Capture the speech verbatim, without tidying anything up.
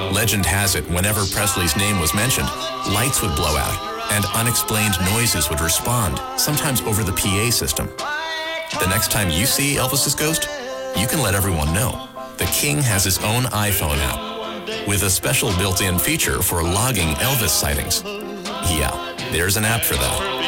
Legend has it, whenever Presley's name was mentioned, lights would blow out and unexplained noises would respond, sometimes over the P A system. The next time you see Elvis's ghost, you can let everyone know. The King has his own iPhone app with a special built-in feature for logging Elvis sightings. Yeah, there's an app for that.